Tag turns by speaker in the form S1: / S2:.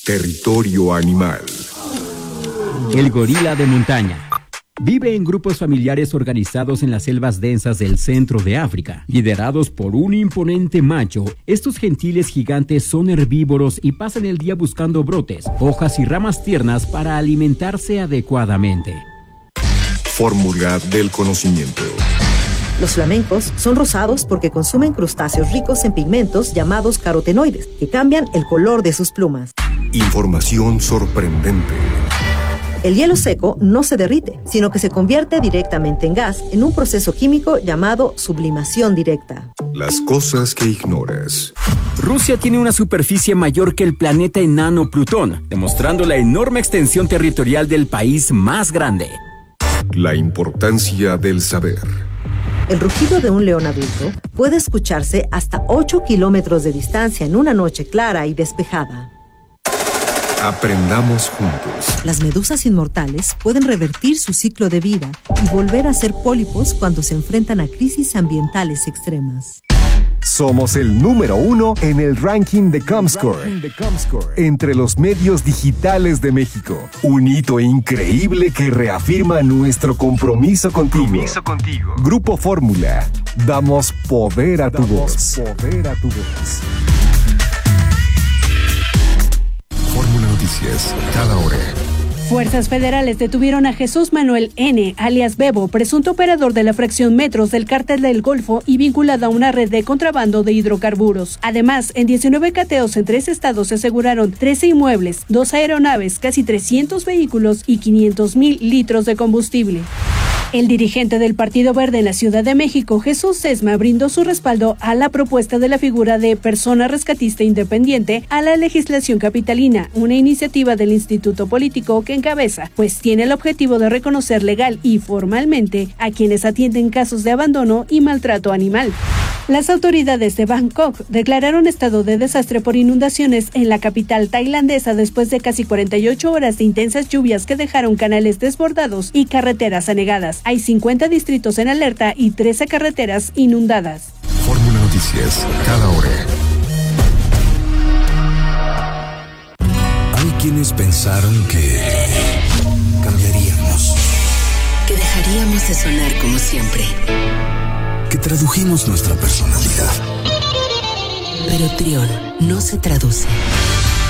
S1: Territorio animal.
S2: El gorila de montaña. Vive en grupos familiares organizados en las selvas densas del centro de África. Liderados por un imponente macho, estos gentiles gigantes son herbívoros y pasan el día buscando brotes, hojas y ramas tiernas para alimentarse adecuadamente.
S1: Fórmula del conocimiento.
S3: Los flamencos son rosados porque consumen crustáceos ricos en pigmentos llamados carotenoides, que cambian el color de sus plumas.
S1: Información sorprendente.
S3: El hielo seco no se derrite, sino que se convierte directamente en gas en un proceso químico llamado sublimación directa.
S1: Las cosas que ignoras.
S2: Rusia tiene una superficie mayor que el planeta enano Plutón, demostrando la enorme extensión territorial del país más grande.
S1: La importancia del saber.
S3: El rugido de un león adulto puede escucharse hasta 8 kilómetros de distancia en una noche clara y despejada.
S1: Aprendamos juntos.
S3: Las medusas inmortales pueden revertir su ciclo de vida y volver a ser pólipos cuando se enfrentan a crisis ambientales extremas.
S4: Somos el número 1 en el ranking de Comscore, entre los medios digitales de México. Un hito increíble que reafirma nuestro compromiso contigo. Grupo Fórmula. Damos poder a tu voz.
S1: Fórmula Noticias, cada hora.
S5: Fuerzas federales detuvieron a Jesús Manuel N., alias Bebo, presunto operador de la fracción Metros del Cártel del Golfo y vinculado a una red de contrabando de hidrocarburos. Además, en 19 cateos en 3 estados se aseguraron 13 inmuebles, 2 aeronaves, casi 300 vehículos y 500,000 litros de combustible. El dirigente del Partido Verde en la Ciudad de México, Jesús Sesma, brindó su respaldo a la propuesta de la figura de persona rescatista independiente a la legislación capitalina, una iniciativa del Instituto Político que encabeza, pues tiene el objetivo de reconocer legal y formalmente a quienes atienden casos de abandono y maltrato animal. Las autoridades de Bangkok declararon estado de desastre por inundaciones en la capital tailandesa después de casi 48 horas de intensas lluvias que dejaron canales desbordados y carreteras anegadas. Hay 50 distritos en alerta y 13 carreteras inundadas.
S1: Fórmula Noticias, cada hora.
S6: Hay quienes pensaron que cambiaríamos,
S7: que dejaríamos de sonar como siempre,
S6: que tradujimos nuestra personalidad.
S7: Pero Trión no se traduce.